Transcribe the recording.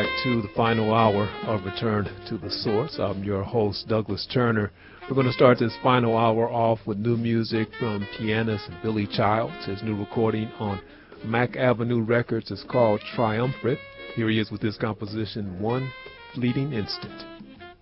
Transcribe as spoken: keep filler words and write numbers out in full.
back to the final hour of Return to the Source. I'm your host, Douglas Turner. We're going to start this final hour off with new music from pianist Billy Childs. His new recording on Mack Avenue Records is called Triumvirate. Here he is with this composition, One Fleeting Instant.